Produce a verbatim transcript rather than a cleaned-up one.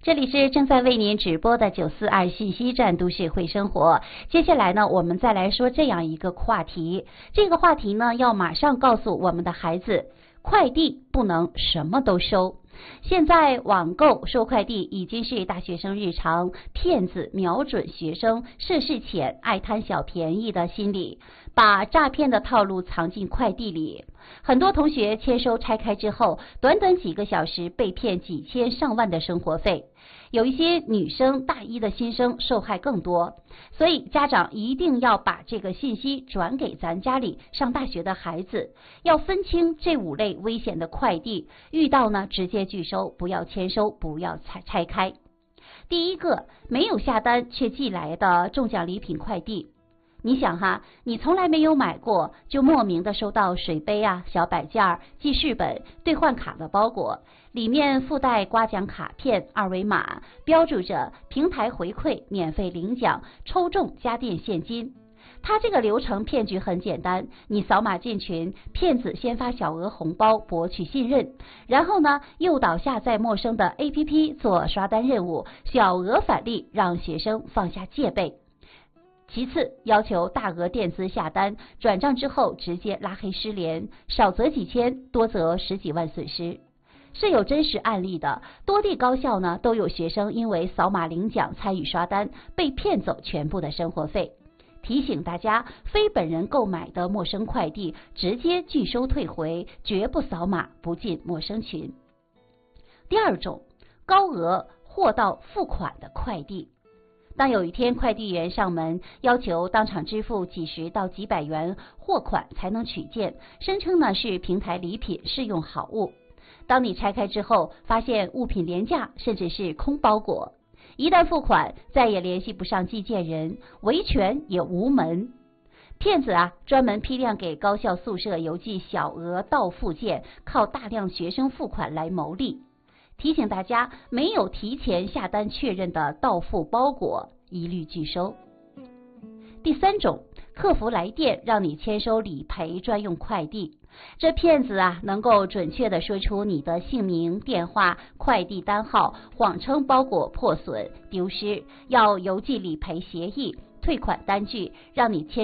这里是正在为您直播的九四二信息站都市会生活。接下来呢，我们再来说这样一个话题。这个话题呢，要马上告诉我们的孩子，快递不能什么都收。现在网购收快递已经是大学生日常，骗子瞄准学生涉世浅、爱贪小便宜的心理，把诈骗的套路藏进快递里。很多同学签收拆开之后，短短几个小时被骗几千上万的生活费。有一些女生大一的新生受害更多，所以家长一定要把这个信息转给咱家里上大学的孩子，要分清这五类危险的快递，遇到呢直接拒收，不要签收，不要拆拆开。第一个，没有下单却寄来的中奖礼品快递。你想哈，你从来没有买过，就莫名的收到水杯啊、小摆件、记事本、兑换卡的包裹，里面附带刮奖卡片、二维码，标注着平台回馈、免费领奖、抽中家电现金。它这个流程骗局很简单，你扫码进群，骗子先发小额红包博取信任，然后呢诱导下载陌生的 A P P 做刷单任务，小额返利让学生放下戒备。其次，要求大额垫资下单，转账之后直接拉黑失联，少则几千，多则十几万损失。是有真实案例的，多地高校呢都有学生因为扫码领奖参与刷单，被骗走全部的生活费。提醒大家，非本人购买的陌生快递直接拒收退回，绝不扫码不进陌生群。第二种，高额货到付款的快递。当有一天快递员上门，要求当场支付几十到几百元货款才能取件，声称呢是平台礼品试用好物。当你拆开之后，发现物品廉价，甚至是空包裹。一旦付款，再也联系不上寄件人，维权也无门。骗子啊，专门批量给高校宿舍邮寄小额到付件，靠大量学生付款来牟利。提醒大家，没有提前下单确认的到付包裹，一律拒收。第三种，客服来电让你签收理赔专用快递。这骗子啊，能够准确地说出你的姓名、电话、快递单号，谎称包裹破损、丢失，要邮寄理赔协议、退款单据，让你签